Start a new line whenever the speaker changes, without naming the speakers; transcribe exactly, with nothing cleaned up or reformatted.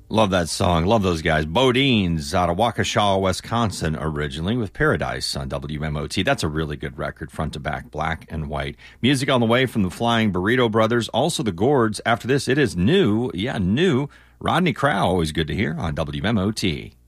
Love that song. Love those guys. Bodines out of Waukesha, Wisconsin, originally, with Paradise on W M O T. That's a really good record, front to back, black and white. Music on the way from the Flying Burrito Brothers, also the Gourds. After this, it is new. Yeah, new. Rodney Crowell, always good to hear on W M O T.